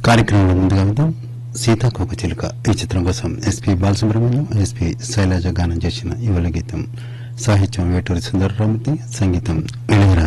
కార్యక్రమంలో ముందుగా విందాం సీతాకోక చిలుక ఈ చిత్రం కోసం ఎస్పి బాలసుబ్రహ్మణ్యం ఎస్పి శైలజ గానం చేసిన యువల గీతం. సాహిత్యం వేటూరి సుందరరామూర్తి, సంగీతం ఇళయరాజా.